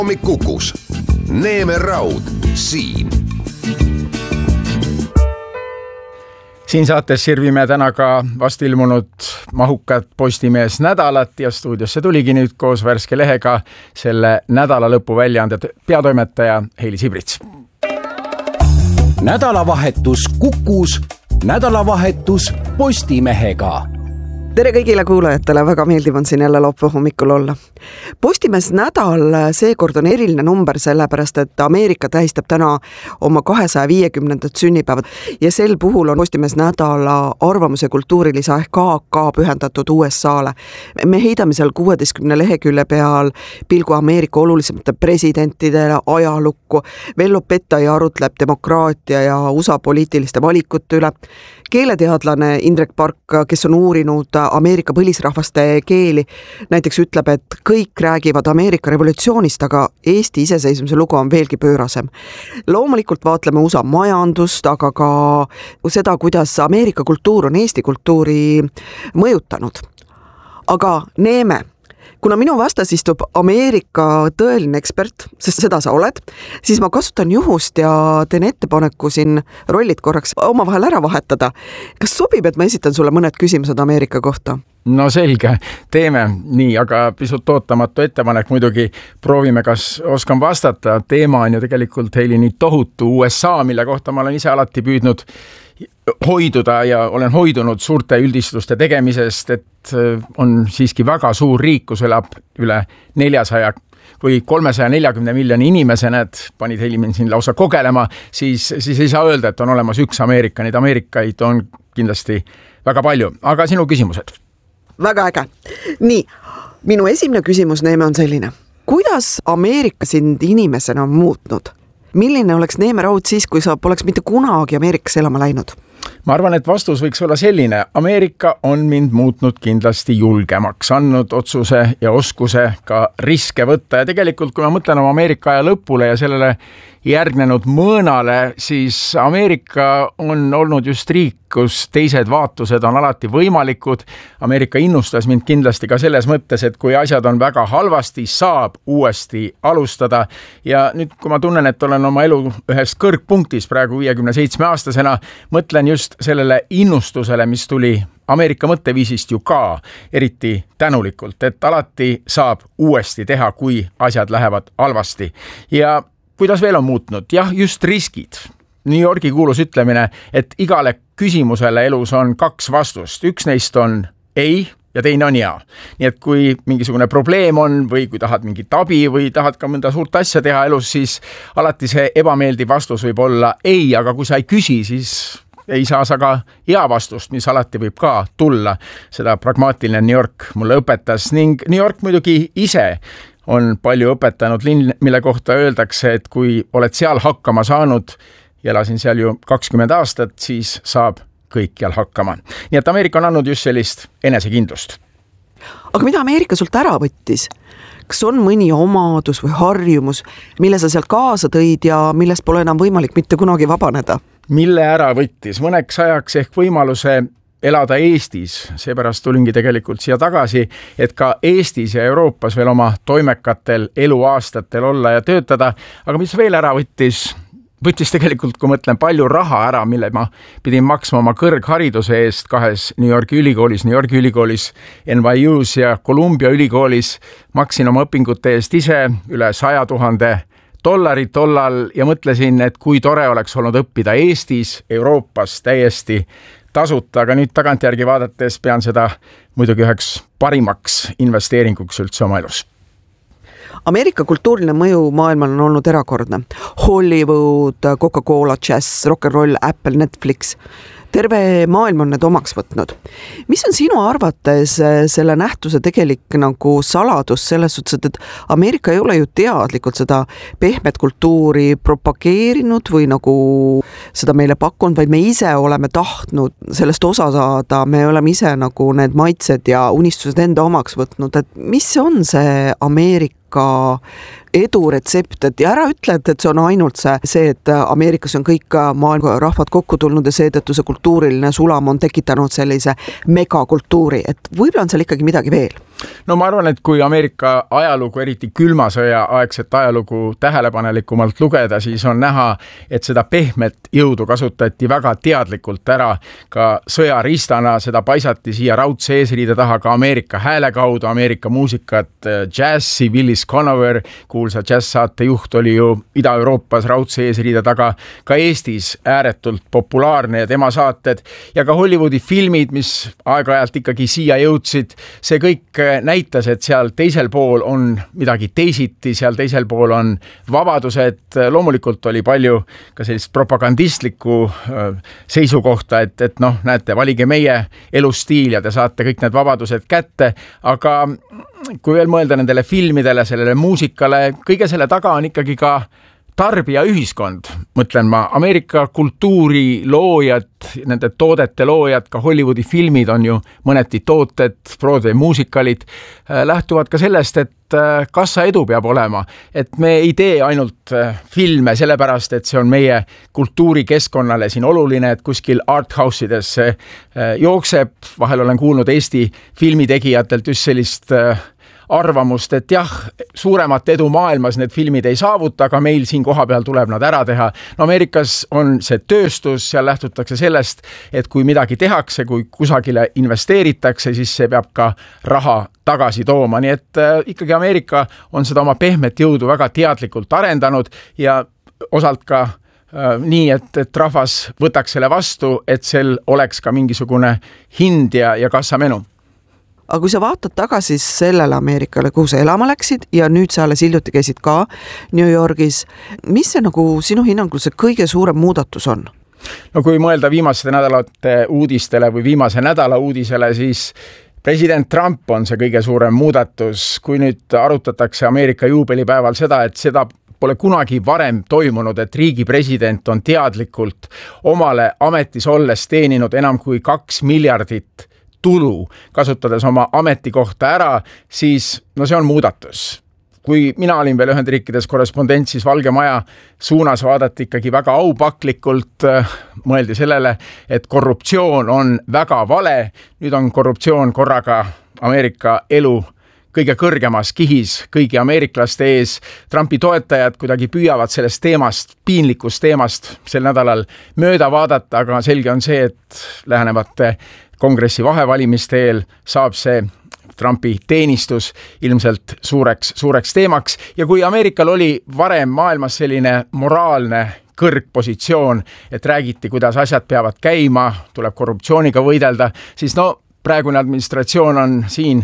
Hommik Kukus. Neeme Raud siin. Siin saates sirvime täna ka vast ilmunud mahukat Postimees nädalat ja stuudiosse tuligi nüüd koos värske lehega selle nädala lõpu väljaande peatoimetaja Heili Sibrits. Nädalavahetus Kukus, nädalavahetus Postimehega. Tere kõigile kuulajatele, väga meeldiv on siin jälle laupäeva hommikul olla. Postimees nädal seekord on eriline number sellepärast, et Ameerika tähistab täna oma 250. sünnipäevad ja sel puhul on Postimees nädala arvamuse kultuurilisa ehk AK pühendatud USA'le. Me heidame seal 16 lehekülje peal pilgu Ameerika olulisemate presidentidele, ajalukku. Vello Petai arutleb demokraatia ja USA poliitiliste valikute üle. Keeleteadlane Indrek Park, kes on uurinud Ameerika põlisrahvaste keeli, näiteks ütleb, et kõik räägivad Ameerika revolutsioonist, aga Eesti iseseisvumise lugu on veelgi pöörasem. Loomulikult vaatleme USA majandust, aga ka seda, kuidas Ameerika kultuur on Eesti kultuuri mõjutanud. Aga Neeme, kuna minu vastas istub Ameerika tõeline ekspert, sest seda sa oled, siis ma kasutan juhust ja teen ettepaneku siin rollid korraks omavahel ära vahetada. Kas sobib, et ma esitan sulle mõned küsimused Ameerika kohta? No selge, teeme nii, aga pisut ootamatu ettepanek muidugi. Proovime, kas oskan vastata. Teema on ju tegelikult Heili nii tohutu USA, mille kohta ma olen ise alati püüdnud hoiduda ja olen hoidunud suurte üldistuste tegemisest, et on siiski väga suur riik, kus elab üle 400 või 340 miljoni inimese, need panid Heili mind siin lausa kogelema, siis ei saa öelda, et on olemas üks Ameerika. Neid Ameerikaid on kindlasti väga palju, aga sinu küsimused. Väga äge. Nii, minu esimene küsimus, Neeme, on selline. Kuidas Ameerika sind inimesena on muutnud? Milline oleks Neeme Raud siis, kui sa poleks mitte kunagi Ameerikas elama läinud? Ma arvan, et vastus võiks olla selline. Ameerika on mind muutnud kindlasti julgemaks, andnud otsuse ja oskuse ka riske võtta. Ja tegelikult, kui ma mõtlen oma Ameerika aja lõpule ja sellele järgnenud mõõnale, siis Ameerika on olnud just riik, kus teised vaatused on alati võimalikud. Ameerika innustas mind kindlasti ka selles mõttes, et kui asjad on väga halvasti, saab uuesti alustada. Ja nüüd, kui ma tunnen, et olen oma elu ühes kõrgpunktis praegu 57-aastasena, mõtlen just sellele innustusele, mis tuli Ameerika mõtteviisist ju ka eriti tänulikult, et alati saab uuesti teha, kui asjad lähevad halvasti. Ja kuidas veel on muutnud? Jah, just riskid. New Yorgi kuulus ütlemine, et igale küsimusele elus on 2 vastust. Üks neist on ei ja teine on jaa. Nii et kui mingisugune probleem on või kui tahad mingit abi või tahad ka mõnda suurt asja teha elus, siis alati see ebameeldiv vastus võib olla ei, aga kui sa ei küsi, siis ei saa sa ka hea vastust, mis alati võib ka tulla. Seda pragmaatiline New York mulle õpetas ning New York muidugi ise on palju õpetanud linn, mille kohta öeldakse, et kui oled seal hakkama saanud, ja elasin seal ju 20 aastat, siis saab kõikjal hakkama. Nii et Ameerika on andnud just sellist enesekindlust. Aga mida Ameerika sult ära võttis? Kas on mõni omadus või harjumus, mille sa sealt kaasa tõid ja millest pole enam võimalik mitte kunagi vabaneda? Mille ära võttis? Mõneks ajaks ehk võimaluse elada Eestis, seepärast tulingi tegelikult siia tagasi, et ka Eestis ja Euroopas veel oma toimekatel eluaastatel olla ja töötada. Aga mis veel ära võttis? Võttis tegelikult, kui mõtlen, palju raha ära, mille ma pidin maksma oma kõrghariduse eest 2 New Yorgi ülikoolis, NYU's ja Columbia ülikoolis. Maksin oma õpingute eest ise üle $100,000 tollal ja mõtlesin, et kui tore oleks olnud õppida Eestis, Euroopas täiesti tasuta, aga nüüd tagantjärgi vaadates pean seda muidugi üheks parimaks investeeringuks üldse oma elus. Ameerika kultuuriline mõju maailmal on olnud erakordne. Hollywood, Coca-Cola, jazz, rock'n'roll, Apple, Netflix. Terve maailm on need omaks võtnud. Mis on sinu arvates selle nähtuse tegelik nagu saladus selles suhtes, et Ameerika ei ole ju teadlikult seda pehmet kultuuri propageerinud või nagu seda meile pakkunud, vaid me ise oleme tahtnud sellest osa saada, me oleme ise nagu need maitsed ja unistused enda omaks võtnud, et mis on see Ameerika edu retsept, et ja ära ütle, et see on ainult see, et Ameerikas on kõik maailma rahvad kokku tulnud ja seetõttu see kultuuriline sulam on tekitanud sellise megakultuuri, et võib-olla on seal ikkagi midagi veel? No ma arvan, et kui Ameerika ajalugu, eriti külma sõja aegset ajalugu tähelepanelikumalt lugeda, siis on näha, et seda pehmet jõudu kasutati väga teadlikult ära ka sõjaristana, seda paisati siia raudse eesriide taha ka Ameerika hääle kaudu, Ameerika muusikat, džässi, Willis Conover, kuulsa džässsaate juht oli ju Ida-Euroopas raudse eesriide taga, ka Eestis ääretult populaarne ja tema saated ja ka Hollywoodi filmid, mis aeg-ajalt ikkagi siia jõudsid, see kõik näitas, et seal teisel pool on midagi teisiti, seal teisel pool on vabadused, loomulikult oli palju ka sellist propagandistlikku seisukohta, et noh, näete, valige meie elustiil ja te saate kõik need vabadused kätte, aga kui veel mõelda nendele filmidele, sellele muusikale, kõige selle taga on ikkagi ka tarbija ühiskond, mõtlen ma, Ameerika kultuuri loojad, nende toodete loojad, ka Hollywoodi filmid on ju mõneti tooted, Broadway muusikalid, lähtuvad ka sellest, et kassa edu peab olema, et me ei tee ainult filme sellepärast, et see on meie kultuurikeskkonnale siin oluline, et kuskil arthouse'ides jookseb, vahel olen kuulnud Eesti filmitegijatelt just sellist arvamust, et jah, suuremat edu maailmas need filmid ei saavuta, aga meil siin kohapeal tuleb nad ära teha. No Ameerikas on see tööstus, seal lähtutakse sellest, et kui midagi tehakse, kui kusagile investeeritakse, siis see peab ka raha tagasi tooma. Nii et ikkagi Ameerika on seda oma pehmet jõudu väga teadlikult arendanud ja osalt ka nii, et rahvas võtaks selle vastu, et sel oleks ka mingisugune hind ja kassamenu. Aga kui sa vaatad tagasi sellele Ameerikale, kuhu sa elama läksid ja nüüd sa alles hiljuti käisid ka New Yorgis, mis see nagu sinu hinnangul see kõige suurem muudatus on? No kui mõelda viimaste nädalate uudistele või viimase nädala uudisele, siis president Trump on see kõige suurem muudatus. Kui nüüd arutatakse Ameerika juubelipäeval seda, et seda pole kunagi varem toimunud, et riigi president on teadlikult omale ametis olles teeninud enam kui 2 miljardit tulu, kasutades oma ametikohta ära, siis no see on muudatus. Kui mina olin veel Ühendriikides korrespondent, siis Valge Maja suunas vaadati ikkagi väga aupaklikult, mõeldi sellele, et korruptsioon on väga vale. Nüüd on korruptsioon korraga Ameerika elu kõige kõrgemas kihis kõigi ameeriklaste ees. Trumpi toetajad kuidagi püüavad sellest teemast, piinlikust teemast sel nädalal mööda vaadata, aga selge on see, et lähenevate kongressi vahevalimiste eel saab see Trumpi teenistus ilmselt suureks teemaks. Ja kui Ameerikal oli varem maailmas selline moraalne kõrgpositsioon, et räägiti, kuidas asjad peavad käima, tuleb korruptsiooniga võidelda, siis no praegune administratsioon on siin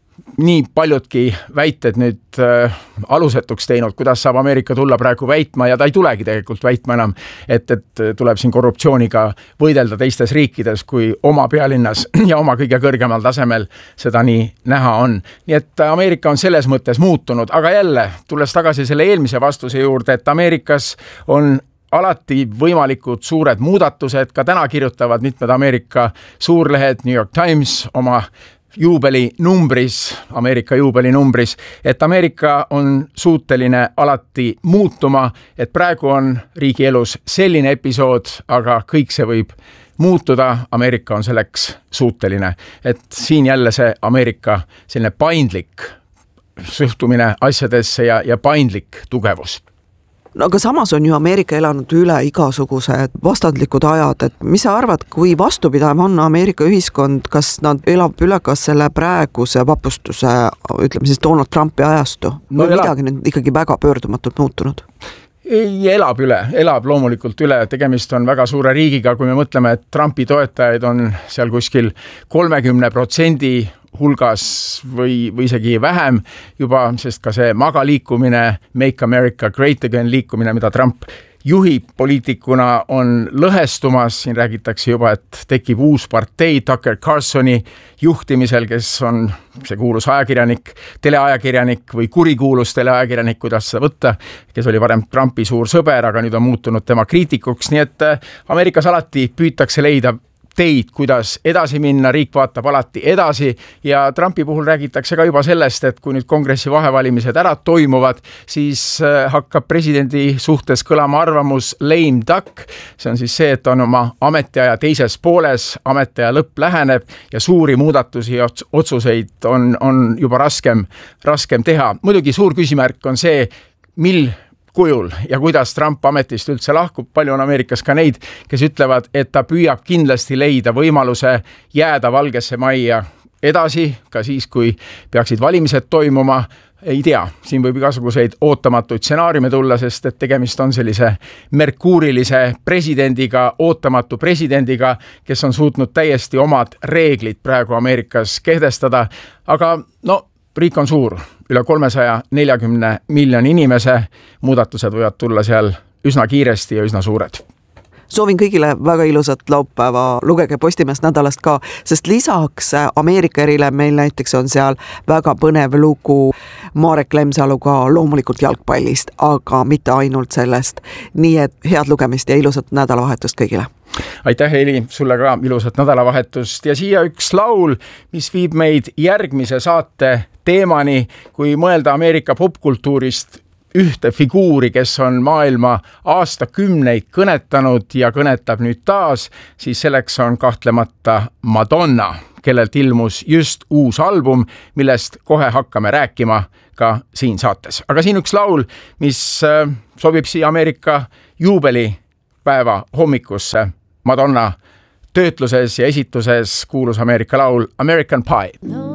nii paljudki väited nüüd alusetuks teinud, kuidas saab Ameerika tulla praegu väitma ja ta ei tulegi tegelikult väitma enam, et tuleb siin korruptsiooniga võidelda teistes riikides, kui oma pealinnas ja oma kõige kõrgemal tasemel seda nii näha on. Nii et Ameerika on selles mõttes muutunud, aga jälle, tulles tagasi selle eelmise vastuse juurde, et Ameerikas on alati võimalikud suured muudatused, ka täna kirjutavad mitmed Ameerika suurlehed, New York Times oma Ameerika juubelinumbris, et Ameerika on suuteline alati muutuma, et praegu on riigi elus selline episood, aga kõik see võib muutuda, Ameerika on selleks suuteline. Et siin jälle see Ameerika selline paindlik suhtumine asjadesse ja paindlik tugevus. No aga samas on ju Ameerika elanud üle igasugused vastandlikud ajad, et mis sa arvad, kui vastupidav on Ameerika ühiskond, kas nad elab üle ka selle praeguse vapustuse, ütleme siis Donald Trumpi ajastu? No midagi nüüd ikkagi väga pöördumatult muutunud? Ei, elab loomulikult üle, tegemist on väga suure riigiga, kui me mõtleme, et Trumpi toetajaid on seal kuskil 30% hulgas või isegi vähem juba, sest ka see MAGA liikumine, Make America Great Again liikumine, mida Trump juhib poliitikuna, on lõhestumas, siin räägitakse juba, et tekib uus partei Tucker Carlsoni juhtimisel, kes on see kuulus ajakirjanik, teleajakirjanik või kurikuulus teleajakirjanik, kuidas seda võtta, kes oli varem Trumpi suur sõber, aga nüüd on muutunud tema kriitikuks, nii et Ameerikas alati püütakse leida teid, kuidas edasi minna, riik vaatab alati edasi ja Trumpi puhul räägitakse ka juba sellest, et kui nüüd kongressi vahevalimised ära toimuvad, siis hakkab presidendi suhtes kõlama arvamus lame duck. See on siis see, et on oma ametiaja teises pooles, ametiaja lõpp läheneb ja suuri muudatusi ja otsuseid on juba raskem teha. Muidugi suur küsimärk on see, mil kujul ja kuidas Trump ametist üldse lahkub. Palju on Ameerikas ka neid, kes ütlevad, et ta püüab kindlasti leida võimaluse jääda Valgesse Majja edasi, ka siis, kui peaksid valimised toimuma. Ei tea, siin võib igasuguseid ootamatuid stsenaariume tulla, sest et tegemist on sellise merkuurilise presidendiga, ootamatu presidendiga, kes on suutnud täiesti omad reeglid praegu Ameerikas kehtestada. Aga riik on suur, üle 340 miljoni inimese, muudatused võivad tulla seal üsna kiiresti ja üsna suured. Soovin kõigile väga ilusat laupäeva, lugege Postimeest nädalast ka, sest lisaks Ameerika erile meil näiteks on seal väga põnev lugu Marek Lemsaluga loomulikult jalgpallist, aga mitte ainult sellest. Nii et head lugemist ja ilusat nädalavahetust kõigile. Aitäh, Heli, sulle ka ilusat nädalavahetust ja siia üks laul, mis viib meid järgmise saate teemani, kui mõelda Ameerika popkultuurist ühte figuuri, kes on maailma aastakümneid kõnetanud ja kõnetab nüüd taas, siis selleks on kahtlemata Madonna, kellelt ilmus just uus album, millest kohe hakkame rääkima ka siin saates. Aga siin üks laul, mis sobib siia Ameerika juubelipäeva hommikusse. Madonna töötluses ja esituses kuulus Ameerika laul American Pie.